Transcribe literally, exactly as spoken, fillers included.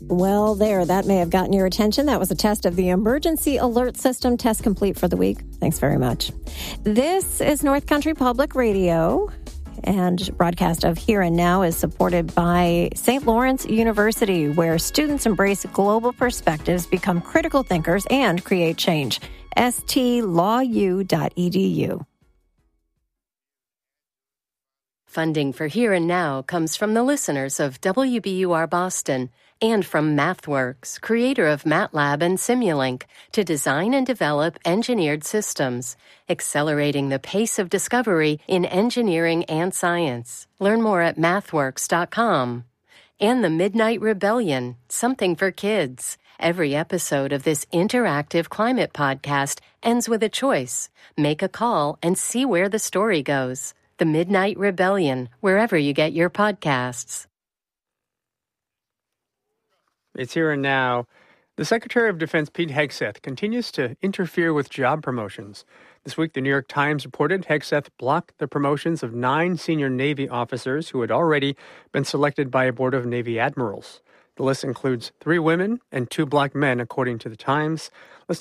Well, there, that may have gotten your attention. That was a test of the emergency alert system. Test complete for the week. Thanks very much. This is North Country Public Radio, and broadcast of Here and Now is supported by Saint Lawrence University, where students embrace global perspectives, become critical thinkers, and create change. S T law u dot e d u. Funding for Here and Now comes from the listeners of W B U R Boston and from MathWorks, creator of MATLAB and Simulink, to design and develop engineered systems, accelerating the pace of discovery in engineering and science. Learn more at mathworks dot com. And the Midnight Rebellion, something for kids. Every episode of this interactive climate podcast ends with a choice. Make a call and see where the story goes. The Midnight Rebellion, wherever you get your podcasts. It's Here and Now. The Secretary of Defense, Pete Hegseth, continues to interfere with job promotions. This week, the New York Times reported Hegseth blocked the promotions of nine senior Navy officers who had already been selected by a board of Navy admirals. The list includes three women and two black men, according to the Times. Let's